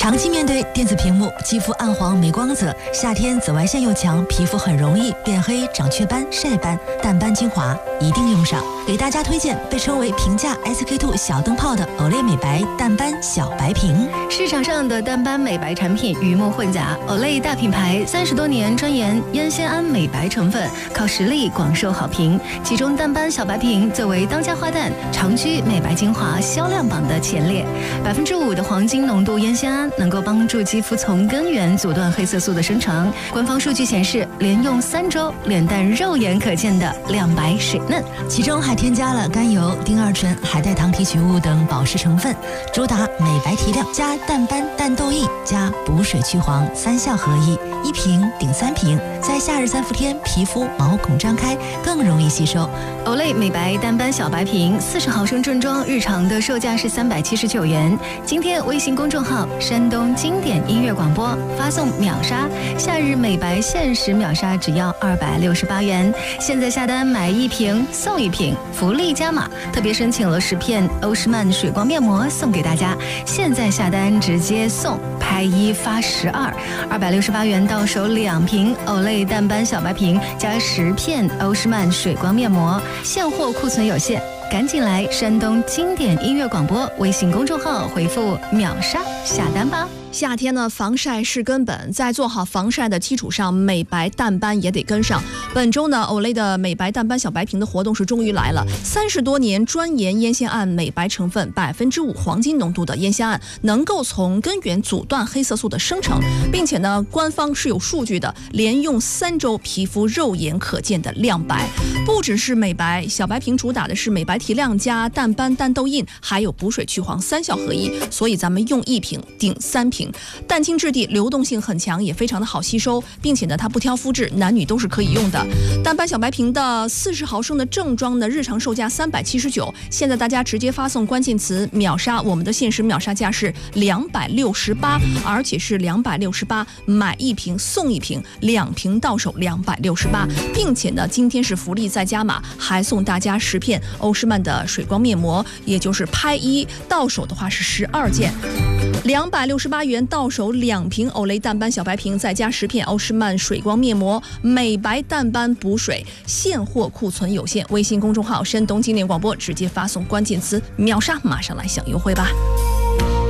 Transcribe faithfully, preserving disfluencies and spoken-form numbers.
长期面对电子屏幕，肌肤暗黄没光泽，夏天紫外线又强，皮肤很容易变黑、长雀斑、晒斑。淡斑精华一定用上，给大家推荐被称为平价 S K two 小灯泡的 Olay 美白淡斑小白瓶。 市场上的淡斑美白产品鱼目混杂 ，Olay 大品牌三十多年专研烟酰胺美白成分，靠实力广受好评。其中淡斑小白瓶作为当家花旦，长居美白精华销量榜的前列。百分之五的黄金浓度烟酰胺能够帮助肌肤从根源阻断黑色素的生成。官方数据显示，连用三周，脸蛋肉眼可见的亮白水嫩， 其中还添加了甘油、丁二醇、海带糖提取物等保湿成分，主打美白提亮加淡斑淡痘印加补水去黄三效合一，一瓶顶三瓶，在夏日三伏天皮肤毛孔张开，更容易吸收。 Olay 美白淡斑小白瓶四十毫升正装，日常的售价是三百七十九元。今天微信公众号山东经典音乐广播发送秒杀，夏日美白限时秒杀只要二百六十八元。现在下单买一瓶送一瓶，福利加码，特别申请了十片欧诗漫水光面膜送给大家。现在下单直接送，拍一发十二，二百六十八元到手两瓶 Olay 淡斑小白瓶加十片欧诗漫水光面膜，现货库存有限。赶紧来山东经典音乐广播微信公众号回复秒杀下单吧。 夏天呢，防晒是根本，在做好防晒的基础上，美白淡斑也得跟上。本周呢 ，Olay 的美白淡斑小白瓶的活动是终于来了。三十多年专研烟酰胺美白成分，百分之五黄金浓度的烟酰胺能够从根源阻断黑色素的生成，并且呢，官方是有数据的，连用三周，皮肤肉眼可见的亮白。不只是美白，小白瓶主打的是美白提亮加淡斑淡痘印，还有补水去黄三效合一，所以咱们用一瓶顶三瓶。淡清质地，流动性很强，也非常的好吸收，并且呢，它不挑肤质，男女都是可以用的。淡斑小白瓶的四十毫升的正装的日常售价三百七十九，现在大家直接发送关键词秒杀，我们的限时秒杀价是两百六十八，而且是两百六十八买一瓶送一瓶，两瓶到手两百六十八，并且呢，今天是福利再加码，还送大家十片欧诗漫的水光面膜，也就是拍一到手的话是十二件。两百六十八元到手两瓶 Olay 淡斑小白瓶，再加十片欧诗漫水光面膜，美白淡斑补水，现货库存有限。微信公众号山东经典广播直接发送关键词秒杀，马上来享优惠吧。